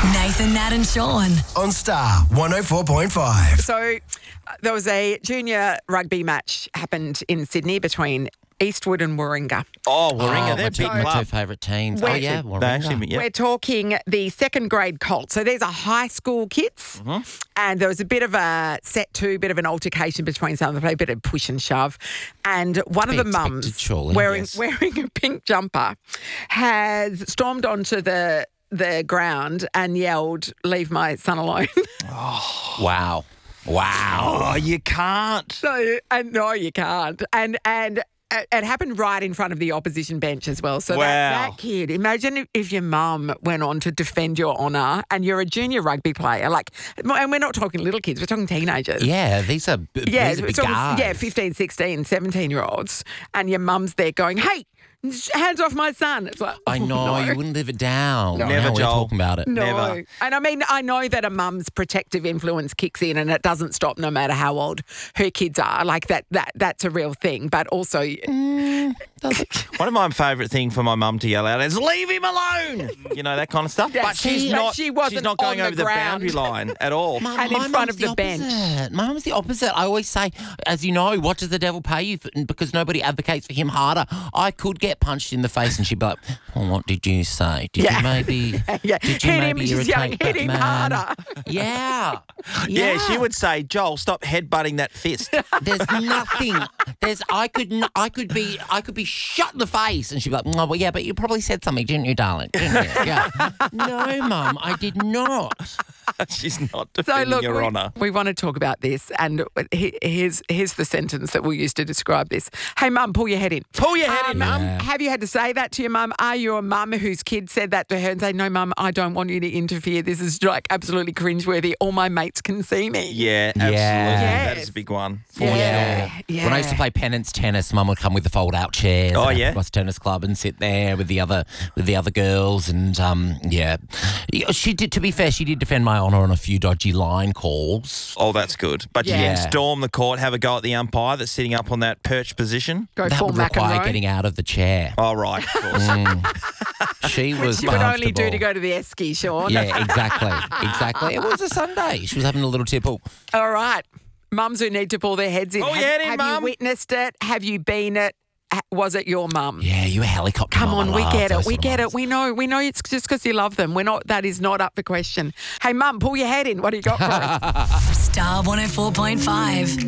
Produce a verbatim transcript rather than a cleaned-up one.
Nathan, Nat and Sean. On Star one oh four point five. So uh, there was a junior rugby match happened in Sydney between Eastwood and Warringah. Oh, Warringah, Oh, they're my, a two, big my two club. favourite teams. Where- oh, yeah, They Warringah. actually, yeah. We're talking the second grade Colts. So these are high school kids. Mm-hmm. And there was a bit of a set two, bit of an altercation between some of them, a bit of push and shove. And one of be the expected, mums, surely. wearing, Yes. wearing a pink jumper, has stormed onto the the ground and yelled, "Leave my son alone." Wow. Wow. Oh, you can't. So, and no, you can't. And and it it happened right in front of the opposition bench as well. So that, Wow. that kid, imagine if, if your mum went on to defend your honour and you're a junior rugby player, like, and we're not talking little kids, we're talking teenagers. Yeah, these are, b- Yeah, these are big so it was- guys. yeah, fifteen, sixteen, seventeen-year-olds, and your mum's there going, "Hey, hands off my son." It's like, I oh, know, no. you wouldn't live it down. No. Now Never, we're Joel. talking about it. No. Never. And I mean, I know that a mum's protective influence kicks in and it doesn't stop no matter how old her kids are. Like that that that's a real thing. But also One of my favourite things for my mum to yell out is, "Leave him alone!" You know, that kind of stuff. Yeah, but see, she's but not, she wasn't she's not going on over the the, ground. boundary line at all. My, And in my front mum's of the bench. opposite. My mum's the opposite. I always say, as you know, what does the devil pay you for? Because nobody advocates for him harder. I could get punched in the face and she'd be like, "Oh, what did you say? Did Yeah. you maybe, Yeah. did you Hit him, maybe she's yelling, irritate "Hit that him man?" harder. Yeah. Yeah, she would say, "Joel, stop headbutting that fist." There's nothing. There's. I could. n- I could be. I could be shot in the face, and she'd be like, "Oh, well, yeah, but you probably said something, didn't you, darling? Didn't you?" Yeah. No, Mum, I did not. She's not So defending look, your we, honour. we want to talk about this, and he- here's here's the sentence that we used to describe this. Hey, mum, pull your head in. Pull your head in, Um, mum. Yeah. Have you had to say that to your mum? Are you a mum whose kid said that to her and say, "No, mum, I don't want you to interfere. This is like absolutely cringeworthy. All my mates can see me." Yeah, absolutely. That Yes. is a big one. For Yeah, sure. yeah. When I used to play penance tennis, Mum would come with the fold-out chairs. Oh, and yeah? across tennis club and sit there with the other with the other girls, and um, yeah, she did. To be fair, she did defend my honour on a few dodgy line calls. Oh, that's good. But you Yeah. can storm the court, have a go at the umpire that's sitting up on that perch position. Go That full would require McEnroe. getting out of the chair. Oh, right, of course. She was. She would only do comfortable. to go to the esky, Sean. Yeah, exactly, exactly. It was a Sunday. She was having a little tipple. All right. Mums who need to pull their heads in. Pull have your head in, have Mum. you witnessed it? Have you been it? Ha- Was it your mum? Yeah, you a helicopter. Come mum. on, I we love get it. those We sort of get mums. it. We know. We know it's just because you love them. We're not. That is not up for question. Hey, mum, pull your head in. What do you got for us? Star one oh four point five.